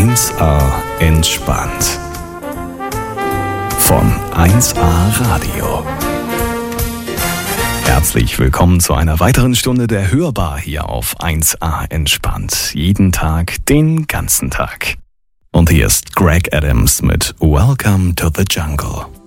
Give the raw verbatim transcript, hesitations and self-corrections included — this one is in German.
eins A entspannt. Von eins A Radio. Herzlich willkommen zu einer weiteren Stunde der Hörbar hier auf eins A entspannt. Jeden Tag, den ganzen Tag. Und hier ist Greg Adams mit Welcome to the Jungle.